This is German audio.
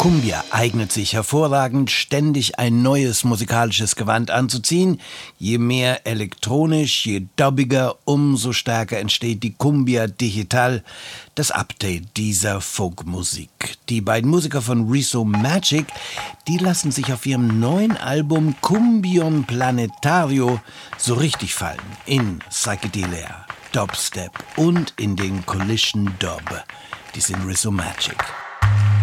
Cumbia eignet sich hervorragend, ständig ein neues musikalisches Gewand anzuziehen. Je mehr elektronisch, je dubbiger, umso stärker entsteht die Cumbia Digital, das Update dieser Folkmusik. Die beiden Musiker von Rezo Magic, die lassen sich auf ihrem neuen Album Cumbion Planetario so richtig fallen in Psychedelia, Dubstep und in den Collision Dub. Die sind Rezo Magic.